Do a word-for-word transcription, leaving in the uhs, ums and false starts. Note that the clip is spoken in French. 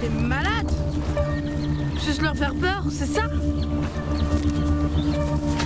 T'es malade? Juste leur faire peur, c'est ça?